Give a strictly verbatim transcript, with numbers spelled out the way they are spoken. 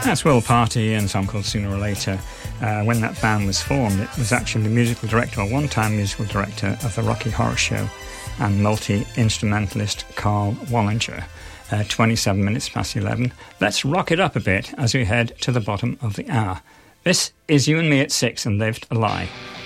That's Will Party and a song called Sooner or Later. Uh, when that band was formed, it was actually the musical director, or one-time musical director of the Rocky Horror Show, and multi-instrumentalist Carl Wallinger. Uh, twenty-seven minutes past eleven. Let's rock it up a bit as we head to the bottom of the hour. This is You and Me at Six and Lived a Lie.